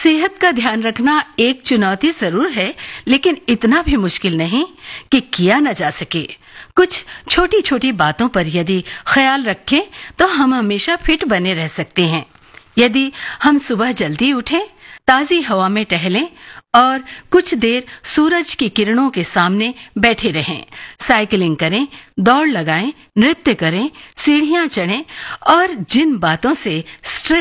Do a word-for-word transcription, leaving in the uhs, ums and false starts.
सेहत का ध्यान रखना एक चुनौती जरूर है, लेकिन इतना भी मुश्किल नहीं कि किया न जा सके। कुछ छोटी छोटी बातों पर यदि ख्याल रखें तो हम हमेशा फिट बने रह सकते हैं। यदि हम सुबह जल्दी उठें, ताजी हवा में टहलें और कुछ देर सूरज की किरणों के सामने बैठे रहें, साइकिलिंग करें, दौड़ लगाएं, नृत्य करें, सीढ़ियां चढ़ें और जिन बातों से स्ट्रेस